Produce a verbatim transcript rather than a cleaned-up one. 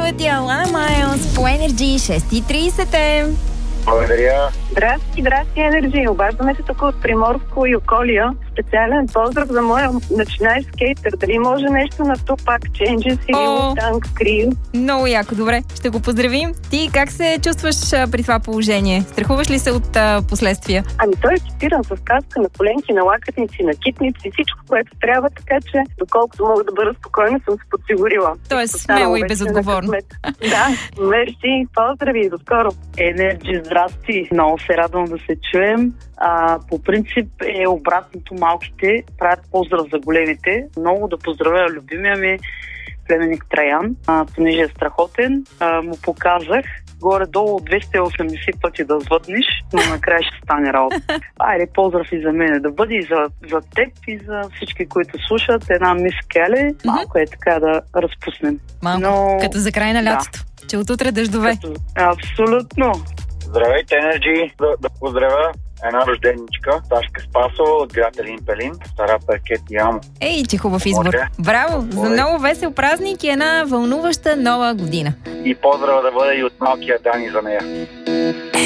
чувате Алана Майлз по Енерджи шест и трийсет. Благодаря. Здрасти, здрасти, Енерджи. Обаждаме се тук от Приморско и околия. Специален поздрав за моя начинаещ скейтър. Дали може нещо на Tupac Changes или Wu-Tang Cream? Много яко, добре. Ще го поздравим. Ти как се чувстваш а, при това положение? Страхуваш ли се от а, последствия? Ами той е екипиран с каска на коленки, на лакътници, на китници, всичко, което трябва, така че доколкото мога да бъда спокойна, съм се подсигурила. Тоест смело и безотговорно. Да, мерси, поздрави и до скоро. Енерджи, здрасти. Много се радвам да се чуем. А, по принцип е обратното, малките правят поздрав за големите. Много да поздравя любимия ми племенник Траян, а, понеже е страхотен. А, му показах горе-долу двеста и осемдесет пъти да звъднеш, но накрая ще стане работа. Айде, поздрав и за мене. Да бъде и за, за теб, и за всички, които слушат. Една мис Келе, малко е така да разпуснем. Малко, но... като за край на лятото. Да. Че от утре дъждове. Като... Абсолютно. Здравейте, Енерджи. Да, да поздравя една рожденичка, Ташка Спасова от град Елин Пелин, Стара Паркет Ямо. Ей, че хубав избор. Браво! За много весел празник и една вълнуваща нова година. И поздрава да бъде и от малкия Дани за нея.